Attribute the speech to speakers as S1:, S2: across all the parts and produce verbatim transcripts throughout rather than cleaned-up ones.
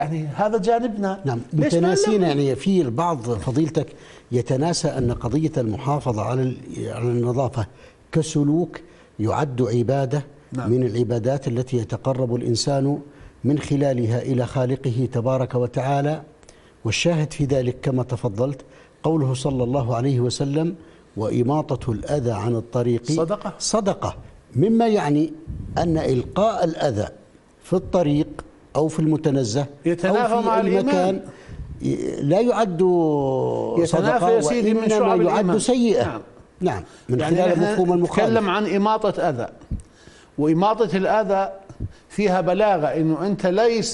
S1: يعني هذا جانبنا.
S2: نعم، متناسين. يعني في البعض فضيلتك يتناسى أن قضية المحافظة على على النظافة كسلوك يعد عبادة. نعم. من العبادات التي يتقرب الإنسان من خلالها إلى خالقه تبارك وتعالى، والشاهد في ذلك كما تفضلت قوله صلى الله عليه وسلم: وإماطة الأذى عن الطريق
S1: صدقة
S2: صدقة، مما يعني أن إلقاء الأذى في الطريق أو في المتنزه
S1: يتنافى
S2: أو في
S1: مع
S2: المكان لا يعد صدقة،
S1: يا سيدي من
S2: وإنما يعد
S1: الإيمان.
S2: سيئة.
S1: نعم.
S2: نعم، من
S1: يعني
S2: خلال مفهوم المخالف.
S1: نتكلم عن إماطة أذى، وإماطة الأذى فيها بلاغة، إنه أنت ليس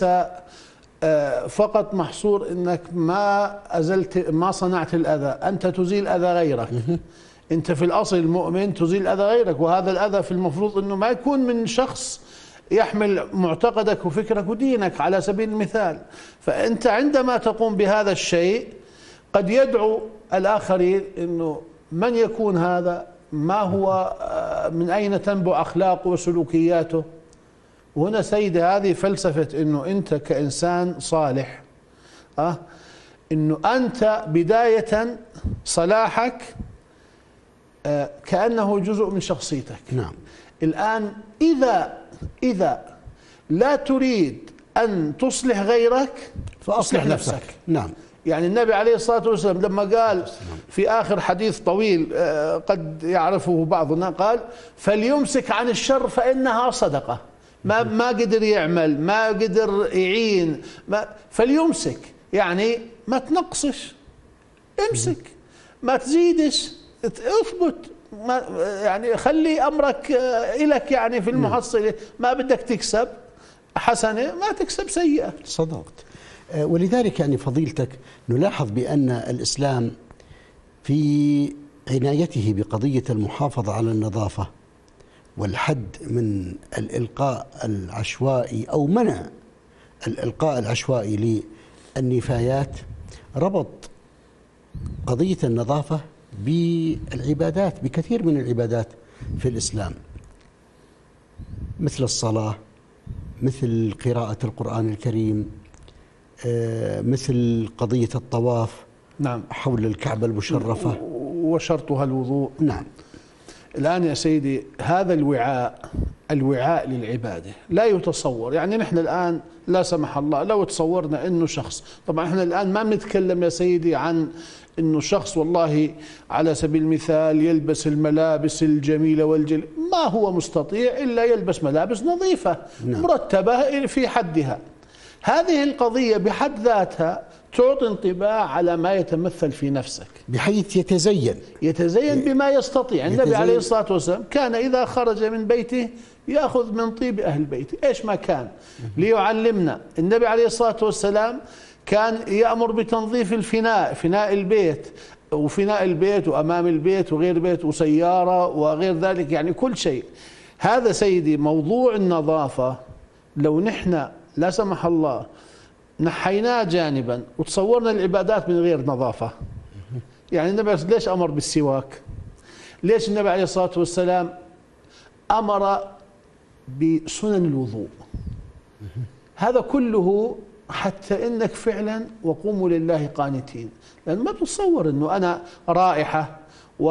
S1: فقط محصور إنك ما أزلت ما صنعت الأذى، أنت تزيل أذى غيرك. أنت في الأصل المؤمن تزيل أذى غيرك، وهذا الأذى في المفروض إنه ما يكون من شخص يحمل معتقدك وفكرك ودينك على سبيل المثال. فأنت عندما تقوم بهذا الشيء قد يدعو الآخرين إنه من يكون هذا، ما هو، من أين تنبع أخلاقه وسلوكياته. وهنا سيدي هذه فلسفة إنه أنت كإنسان صالح، أه إنه أنت بداية صلاحك أه كأنه جزء من شخصيتك.
S2: نعم.
S1: الآن إذا إذا لا تريد أن تصلح غيرك فأصلح نفسك. نفسك.
S2: نعم.
S1: يعني النبي عليه الصلاة والسلام لما قال في آخر حديث طويل قد يعرفه بعضنا، قال: فليمسك عن الشر فإنها صدقة. ما ما قدر يعمل، ما قدر يعين، ما فليمسك، يعني ما تنقصش، امسك، ما تزيدش، اثبت، ما يعني خلي أمرك إلك، يعني في المحصلة ما بدك تكسب حسنة ما تكسب سيئة.
S2: صدقت. ولذلك يعني فضيلتك نلاحظ بأن الإسلام في عنايته بقضية المحافظة على النظافة والحد من الإلقاء العشوائي أو منع الإلقاء العشوائي للنفايات ربط قضية النظافة بالعبادات، بكثير من العبادات في الإسلام، مثل الصلاة، مثل قراءة القرآن الكريم، مثل قضية الطواف
S1: نعم
S2: حول الكعبة المشرفة
S1: وشرطها الوضوء.
S2: نعم.
S1: الآن يا سيدي هذا الوعاء الوعاء للعبادة لا يتصور. يعني نحن الآن لا سمح الله لو تصورنا أنه شخص، طبعا احنا الآن ما بنتكلم يا سيدي عن أنه شخص والله على سبيل المثال يلبس الملابس الجميلة والجل، ما هو مستطيع إلا يلبس ملابس نظيفة نعم. مرتبة في حدها. هذه القضية بحد ذاتها تعطي انطباع على ما يتمثل في نفسك،
S2: بحيث يتزين
S1: يتزين بما يستطيع. يتزين. النبي عليه الصلاة والسلام كان إذا خرج من بيته يأخذ من طيب أهل بيته إيش ما كان ليعلمنا. النبي عليه الصلاة والسلام كان يأمر بتنظيف الفناء، فناء البيت وفناء البيت وأمام البيت وغير بيت وسيارة وغير ذلك، يعني كل شيء. هذا سيدي موضوع النظافة لو نحن لا سمح الله نحيناه جانبا وتصورنا العبادات من غير نظافة. يعني النبي ليش أمر بالسواك؟ ليش النبي عليه الصلاة والسلام أمر بسنن الوضوء؟ هذا كله حتى إنك فعلا وقوموا لله قانتين، لأن ما بتصور أنه أنا رائحة و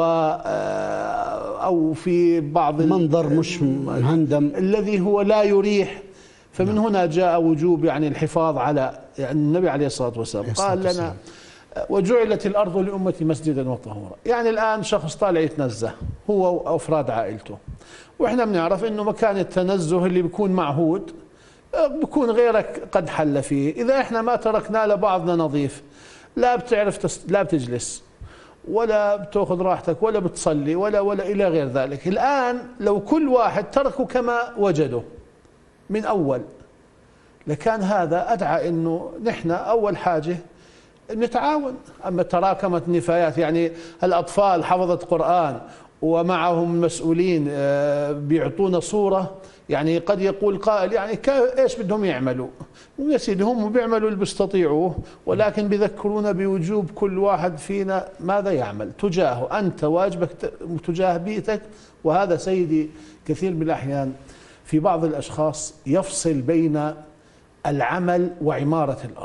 S1: أو في بعض
S2: منظر مش مهندم
S1: الذي هو لا يريح. فمن هنا جاء وجوب يعني الحفاظ على، يعني النبي عليه الصلاة والسلام قال لنا: وجعلت الأرض لأمتي مسجدا وطهورا. يعني الآن شخص طالع يتنزه هو وأفراد عائلته، وإحنا بنعرف إنه مكان التنزه اللي بيكون معهود بيكون غيرك قد حل فيه. إذا إحنا ما تركنا لبعضنا نظيف لا بتعرف تس... لا بتجلس ولا بتأخذ راحتك ولا بتصلي ولا ولا إلى غير ذلك. الآن لو كل واحد تركه كما وجده من أول لكان هذا أدعى إنه نحن أول حاجة نتعاون. أما تراكمت نفايات، يعني الأطفال حفظة قرآن ومعهم مسؤولين بيعطونا صورة، يعني قد يقول قائل يعني إيش بدهم يعملوا؟ يا سيدي هم بيعملوا اللي بيستطيعوه، ولكن بيذكرونا بوجوب كل واحد فينا ماذا يعمل تجاهه. أنت واجبك تجاه بيئتك. وهذا سيدي كثير من الأحيان في بعض الأشخاص يفصل بين العمل وعمارة الأرض.